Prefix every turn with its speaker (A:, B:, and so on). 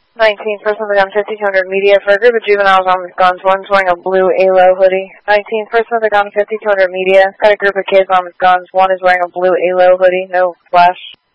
A: 19th, person with a gun, 5200 media for a group of juveniles armed with guns. One's wearing a blue ALO hoodie. 19th, person with a gun, 5200 media. Got a group of kids armed with guns. One is wearing a blue ALO hoodie. No flash.